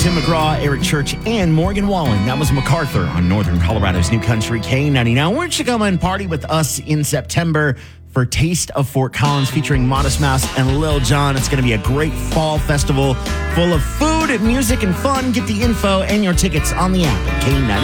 Tim McGraw, Eric Church, and Morgan Wallen. That was MacArthur on Northern Colorado's New Country K99. Why don't you come and party with us in September for Taste of Fort Collins featuring Modest Mouse and Lil Jon. It's going to be a great fall festival full of food, music, and fun. Get the info and your tickets on the app at K99.